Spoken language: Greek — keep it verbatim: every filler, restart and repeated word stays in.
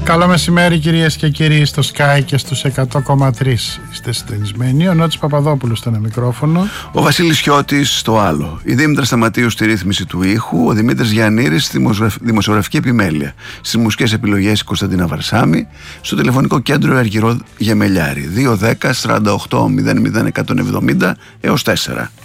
Καλό μεσημέρι κυρίες και κύριοι στο Sky και στους εκατό κόμμα τρία. Είστε συντονισμένοι. Ο Νότης Παπαδόπουλος στο ένα μικρόφωνο. Ο Βασίλης Χιώτης στο άλλο. Η Δήμητρα Σταματίου στη ρύθμιση του ήχου. Ο Δημήτρης Γιαννήρης στη δημοσιογραφική επιμέλεια. Στις μουσικές επιλογές η Κωνσταντίνα Βαρσάμη. Στο τηλεφωνικό κέντρο η Αργυρό Γεμελιάρη. δύο δέκα σαράντα οκτώ μηδέν μηδέν εκατόν εβδομήντα έως τέσσερα.